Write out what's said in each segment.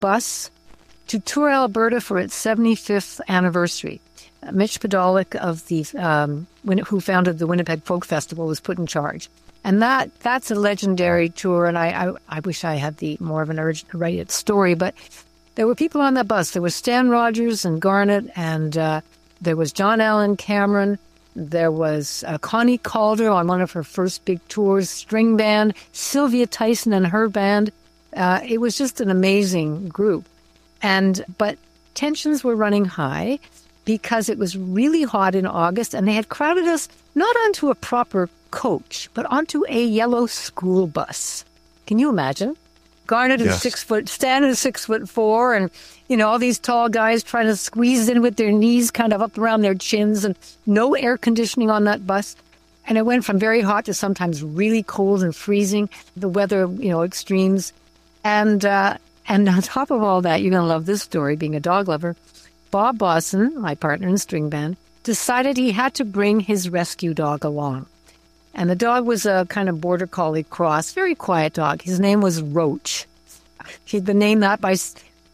bus to tour Alberta for its 75th anniversary. Mitch Podolak of the who founded the Winnipeg Folk Festival was put in charge. And that's a legendary tour, and I wish I had more of an urge to write its story, but there were people on that bus. There was Stan Rogers and Garnet, and there was John Allen Cameron. There was Connie Calder on one of her first big tours, string band, Sylvia Tyson and her band. It was just an amazing group. But tensions were running high because it was really hot in August, and they had crowded us not onto a proper coach, but onto a yellow school bus. Can you imagine? Garnet is 6 foot, Stan is 6'4", and all these tall guys trying to squeeze in with their knees kind of up around their chins, and no air conditioning on that bus. And it went from very hot to sometimes really cold and freezing. The weather, extremes, and on top of all that, you're going to love this story. Being a dog lover, Bob Bosson, my partner in string band, decided he had to bring his rescue dog along. And the dog was a kind of border collie cross, very quiet dog. His name was Roach. He'd been named that by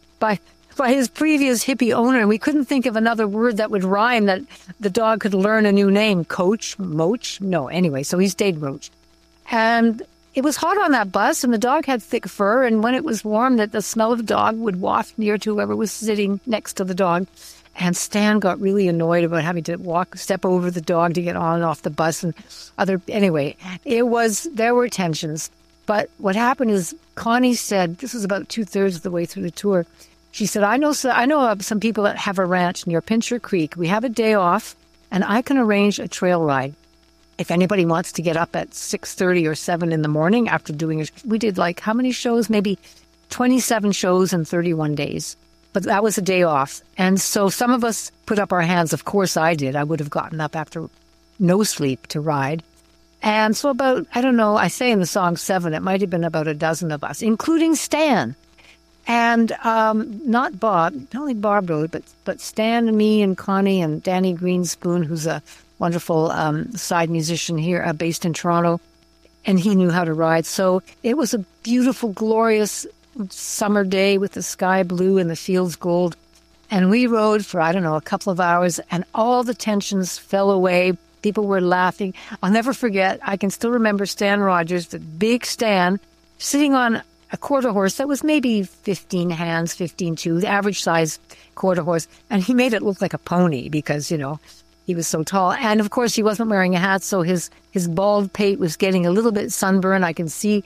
his previous hippie owner, and we couldn't think of another word that would rhyme that the dog could learn a new name. Coach? Moach? No, anyway, so he stayed Roach. And it was hot on that bus, and the dog had thick fur, and when it was warm, that the smell of the dog would waft near to whoever was sitting next to the dog. And Stan got really annoyed about having to step over the dog to get on and off the bus. Anyway, there were tensions. But what happened is Connie said, this was about 2/3 of the way through the tour. She said, I know of some people that have a ranch near Pincher Creek. We have a day off, and I can arrange a trail ride. If anybody wants to get up at 6:30 or 7 in the morning after doing it, we did how many shows? Maybe 27 shows in 31 days. But that was a day off. And so some of us put up our hands. Of course I did. I would have gotten up after no sleep to ride. And so about, I don't know, I say in the song 7, it might have been about a dozen of us, including Stan. And not Bob, not only Bob rode, but Stan and me and Connie and Danny Greenspoon, who's a wonderful side musician here based in Toronto. And he knew how to ride. So it was a beautiful, glorious summer day with the sky blue and the fields gold. And we rode for, I don't know, a couple of hours, and all the tensions fell away. People were laughing. I'll never forget, I can still remember Stan Rogers, the big Stan, sitting on a quarter horse that was maybe 15 hands, 15.2, the average size quarter horse. And he made it look like a pony because, he was so tall. And of course, he wasn't wearing a hat, so his bald pate was getting a little bit sunburned. I can see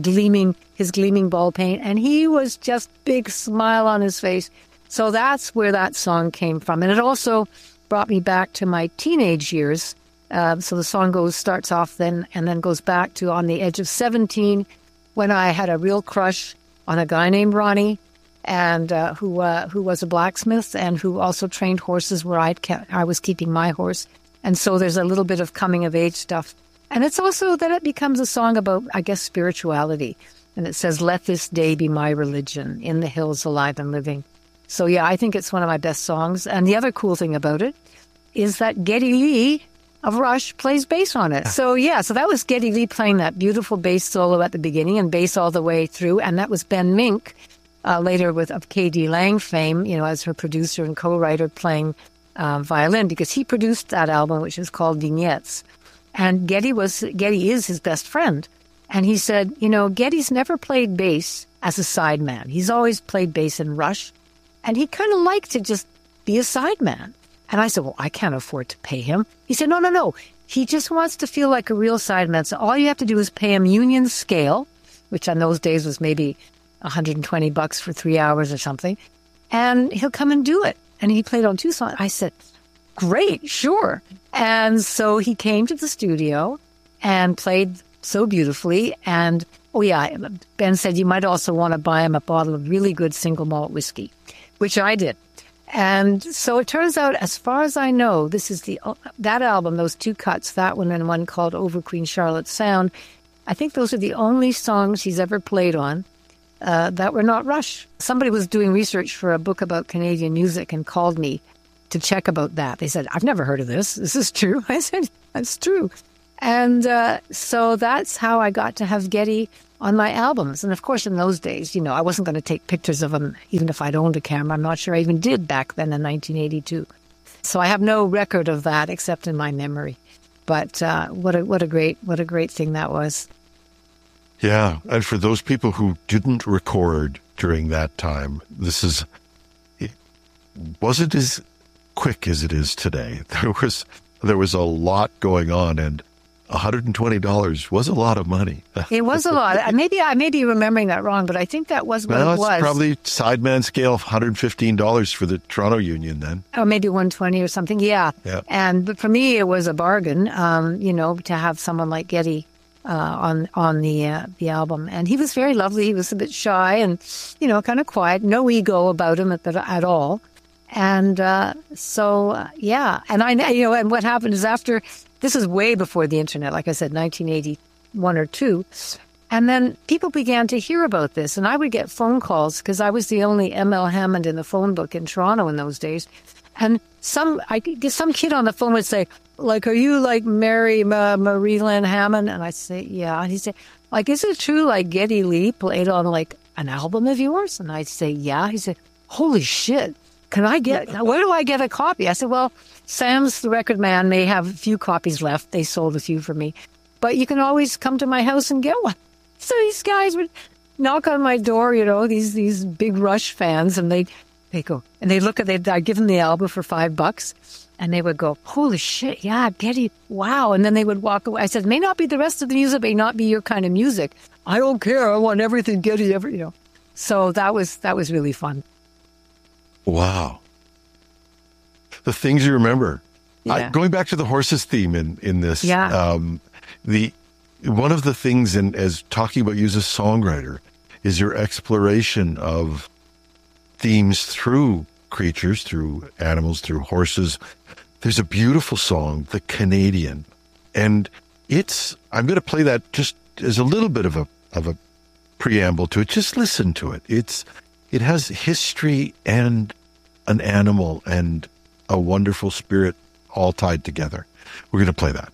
his gleaming bald paint, and he was just big smile on his face. So that's where that song came from. And it also brought me back to my teenage years. So the song starts off then and then goes back to on the age of 17 when I had a real crush on a guy named Ronnie, and who was a blacksmith and who also trained horses where I was keeping my horse. And so there's a little bit of coming of age stuff. And it's also that it becomes a song about, I guess, spirituality. And it says, let this day be my religion, in the hills alive and living. So yeah, I think it's one of my best songs. And the other cool thing about it is that Geddy Lee of Rush plays bass on it. So yeah, so that was Geddy Lee playing that beautiful bass solo at the beginning and bass all the way through. And that was Ben Mink, later of K.D. Lang fame, as her producer and co-writer, playing violin, because he produced that album, which is called Vignettes. And Geddy is his best friend. And he said, Geddy's never played bass as a sideman. He's always played bass in Rush. And he kind of liked to just be a sideman. And I said, well, I can't afford to pay him. He said, no. He just wants to feel like a real sideman. So all you have to do is pay him union scale, which on those days was maybe $120 for 3 hours or something. And he'll come and do it. And he played on 2 songs. I said, great, sure. And so he came to the studio and played so beautifully. And, Ben said you might also want to buy him a bottle of really good single malt whiskey, which I did. And so it turns out, as far as I know, this is that album, those 2 cuts, that one and one called Over Queen Charlotte's Sound, I think those are the only songs he's ever played on that were not Rush. Somebody was doing research for a book about Canadian music and called me to check about that. They said, I've never heard of this. This is true. I said, that's true. And so that's how I got to have Geddy on my albums. And of course, in those days, I wasn't going to take pictures of them, even if I'd owned a camera. I'm not sure I even did back then in 1982. So I have no record of that except in my memory. But what a great thing that was. Yeah, and for those people who didn't record during that time, it wasn't as quick as it is today. There was a lot going on, and $120 was a lot of money. It was a lot. I may be remembering that wrong, but I think that was what it was. It's probably Sideman scale of $115 for the Toronto Union then. Or maybe $120 or something. Yeah. But for me, it was a bargain. To have someone like Geddy on the album, and he was very lovely. He was a bit shy and kind of quiet, no ego about him at all. And and and what happened is after. This is way before the internet, like I said, 1981 or 2. And then people began to hear about this. And I would get phone calls because I was the only M.L. Hammond in the phone book in Toronto in those days. And some kid on the phone would say, like, are you like Marie-Lynn Hammond? And I'd say, yeah. And he'd say, like, is it true like Geddy Lee played on like an album of yours? And I'd say, yeah. He said, holy shit. Where do I get a copy? I said, well, Sam's the record man may have a few copies left. They sold a few for me. But you can always come to my house and get one. So these guys would knock on my door, these big Rush fans, and they go, and I'd give them the album for $5, and they would go, holy shit, yeah, Geddy, wow. And then they would walk away. I said, may not be the rest of the music, may not be your kind of music. I don't care. I want everything Geddy ever, So that was really fun. Wow. The things you remember. Yeah. Going back to the horses theme in this, one of the things as talking about you as a songwriter is your exploration of themes through creatures, through animals, through horses. There's a beautiful song, The Canadian, and I'm going to play that just as a little bit of a preamble to it. Just listen to it. It has history and an animal and a wonderful spirit all tied together. We're going to play that.